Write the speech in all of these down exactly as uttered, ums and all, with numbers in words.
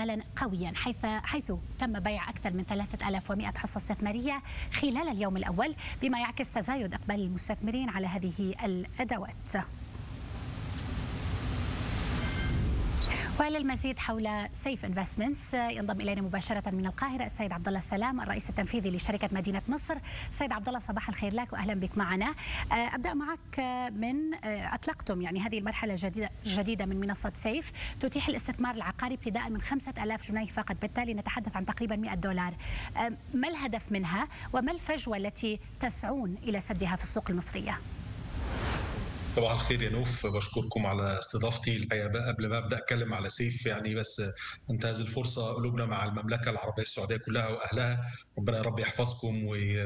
اقبالا قويا حيث حيث تم بيع اكثر من ثلاثة آلاف ومئة حصه استثماريه خلال اليوم الاول، بما يعكس تزايد اقبال المستثمرين على هذه الادوات. وللمزيد حول سيف انفستمنتس ينضم الينا مباشره من القاهره السيد عبد الله السلام، الرئيس التنفيذي لشركه مدينه مصر. سيد عبد الله، صباح الخير لك واهلا بك معنا. ابدا معك من اطلقتم يعني هذه المرحله الجديده جديده من منصه سيف تتيح الاستثمار العقاري ابتداء من خمسة آلاف جنيه فقط، بالتالي نتحدث عن تقريبا مئة دولار. ما الهدف منها وما الفجوه التي تسعون الى سدها في السوق المصريه؟ صباح الخير يا نوف، بشكركم على استضافتي. الحقيقه بقى قبل ما ابدا اتكلم على سيف يعني بس انتهز الفرصه، قلوبنا مع المملكه العربيه السعوديه كلها واهلها، ربنا يا رب يحفظكم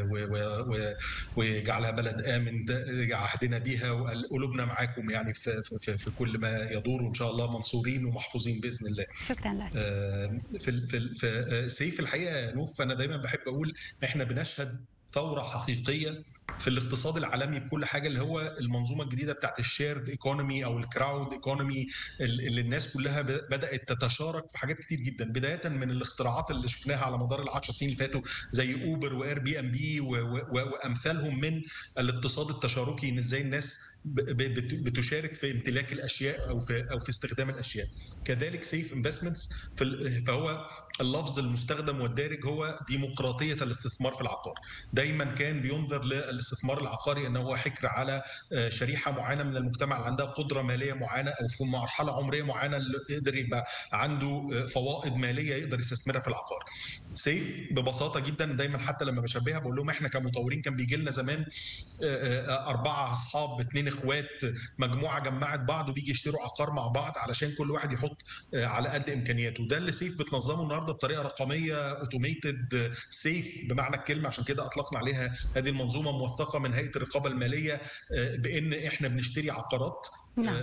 ويجعلها بلد امن عهدنا بيها، وقلوبنا معاكم يعني في, في, في كل ما يدور، وان شاء الله منصورين ومحفوظين باذن الله. شكرا لك. في, في, في سيف الحقيقه يا نوف، انا دايما بحب اقول احنا بنشهد ثورة حقيقية في الاقتصاد العالمي بكل حاجة، اللي هو المنظومة الجديدة بتاعت الشيرد ايكونومي أو الكراود ايكونومي، اللي الناس كلها بدأت تتشارك في حاجات كتير جدا، بداية من الاختراعات اللي شفناها على مدار العشر سنين اللي فاتوا زي أوبر وإير بي أم بي وأمثالهم من الاقتصاد التشاركي، إن إزاي الناس بتشارك في امتلاك الأشياء أو في أو في استخدام الأشياء. كذلك سيف انفستمنتس، فهو اللفظ المستخدم والدارج هو ديمقراطية الاستثمار في العقار. دايما كان بينظر للاستثمار العقاري انه هو حكر على شريحه معينه من المجتمع اللي عندها قدره ماليه معينه او في مرحله عمريه معينه اللي يقدر يبقى عنده فوائد ماليه يقدر يستثمرها في العقار. سيف ببساطه جدا، دايما حتى لما بشبهها بقول لهم احنا كمطورين كان بيجي لنا زمان اربعه اصحاب، اثنين اخوات، مجموعه جمعت بعض وبيجي يشتروا عقار مع بعض علشان كل واحد يحط على قد امكانياته. ده اللي سيف بتنظمه النهارده بطريقه رقميه اوتوميتد سيف بمعنى الكلمه، عشان كده اطلقنا عليها هذه المنظومه موثقه من هيئه الرقابه الماليه، بان احنا بنشتري عقارات نعم.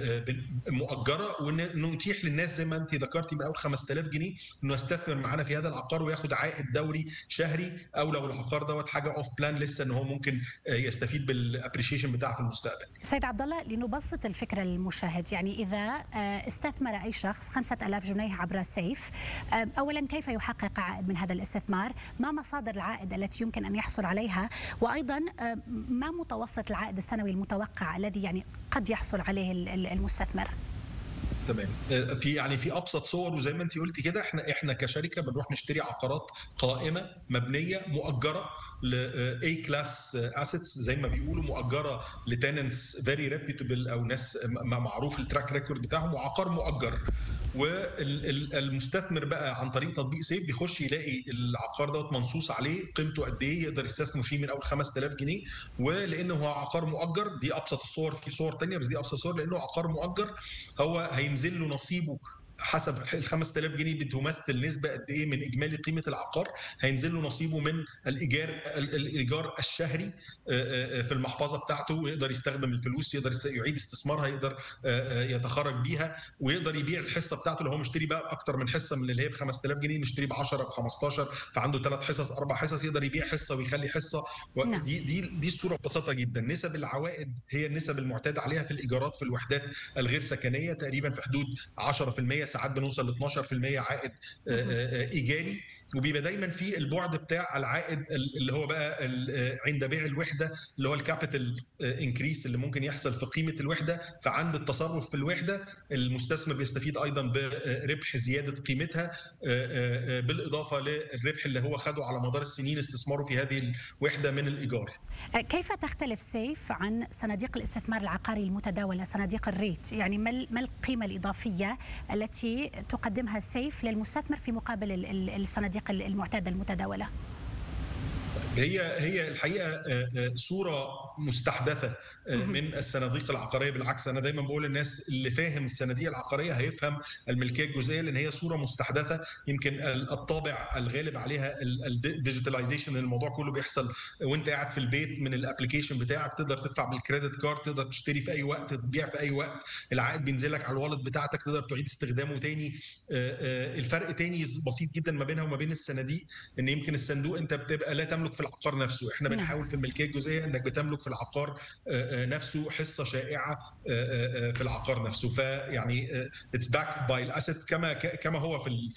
مؤجره، ونتيح للناس زي ما انت ذكرتي من اول خمسة آلاف جنيه انه يستثمر معانا في هذا العقار وياخد عائد دوري شهري، او لو العقار دوت حاجه اوف بلان لسه ان هو ممكن يستفيد بالابريشيشن بتاعه في المستقبل. سيد عبد الله، لنبسط الفكره للمشاهد، يعني اذا استثمر اي شخص خمسة آلاف جنيه عبر سيف، اولا كيف يحقق عائد من هذا الاستثمار؟ ما مصادر العائد التي يمكن ان يحصل عليها؟ وايضا ما متوسط العائد السنوي المتوقع الذي يعني قد يحصل عليه المستثمر؟ تمام. في يعني في ابسط صور، وزي ما انت قلتي كده، احنا احنا كشركه بنروح نشتري عقارات قائمه مبنيه مؤجره لاي كلاس اسيتس زي ما بيقولوا، مؤجره لتننتس فيري ريبيوتبل او ناس معروف التراك ريكورد بتاعهم، وعقار مؤجر. والمستثمر بقى عن طريق تطبيق سيف بيخش يلاقي العقار دوت منصوص عليه قيمته قد ايه، يقدر يستثمر فيه من اول خمسة آلاف جنيه، ولانه هو عقار مؤجر، دي ابسط الصور، في صور ثانيه بس دي ابسط صور، لانه عقار مؤجر هو هينزل له نصيبه حسب ال خمسة آلاف جنيه بتمثل نسبه قد ايه من اجمالي قيمه العقار، هينزل له نصيبه من الايجار الايجار الشهري في المحفظه بتاعته، ويقدر يستخدم الفلوس، يقدر يعيد استثمارها، يقدر يتخرج بيها، ويقدر يبيع الحصه بتاعته. لو هو مشتري بقى اكتر من حصه من اللي هي ب خمسة آلاف جنيه، مشتري ب عشرة ب خمستاشر، فعنده ثلاث حصص اربع حصص، يقدر يبيع حصه ويخلي حصه. دي دي دي الصوره ببساطه جدا. نسب العوائد هي النسب المعتاد عليها في الايجارات في الوحدات الغير سكنيه، تقريبا في حدود عشرة في المية، ساعات بنوصل ل اثناشر في المية عائد ايجاري، وبيبقى دايما في البعد بتاع العائد اللي هو بقى عند بيع الوحده، اللي هو الكابيتال انكريس اللي ممكن يحصل في قيمه الوحده. فعند التصرف في الوحده المستثمر بيستفيد ايضا بربح زياده قيمتها، بالاضافه للربح اللي هو خده على مدار السنين استثماره في هذه الوحده من الايجار. كيف تختلف سيف عن صناديق الاستثمار العقاري المتداوله، صناديق الريت؟ يعني ما القيمه الاضافيه التي تقدمها سيف للمستثمر في مقابل الصناديق المعتاده المتداوله؟ هي هي الحقيقه صوره مستحدثه من الصناديق العقاريه. بالعكس، انا دايما بقول للناس اللي فاهم الصناديق العقاريه هيفهم الملكيه الجزئيه، لان هي صوره مستحدثه. يمكن الطابع الغالب عليها الديجيتاليزيشن، الموضوع كله بيحصل وانت قاعد في البيت من الابلكيشن بتاعك، تقدر تدفع بالكريدت كارد، تقدر تشتري في اي وقت، تبيع في اي وقت، العائد بينزل لك على الوالد بتاعتك، تقدر تعيد استخدامه تاني. الفرق تاني بسيط جدا ما بينها وما بين الصناديق، ان يمكن الصندوق انت بتبقى لا تملك في العقار نفسه، احنا بنحاول في الملكيه الجزئيه انك بتملك في العقار نفسه حصه شائعه في العقار نفسه. فيعني اتس باكد باي الاسيت كما كما هو في